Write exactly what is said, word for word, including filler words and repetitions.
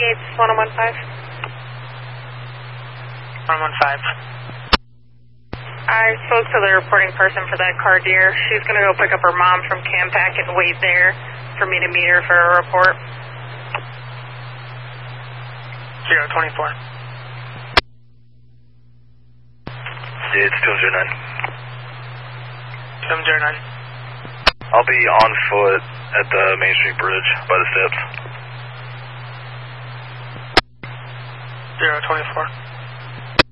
Gates, one oh one five. one one five. I spoke to the reporting person for that car, dear. She's going to go pick up her mom from Campac and wait there for me to meet her for a report. zero twenty-four. Yeah, it's two zero nine. seven zero nine. I'll be on foot at the Main Street Bridge by the steps. zero twenty-four.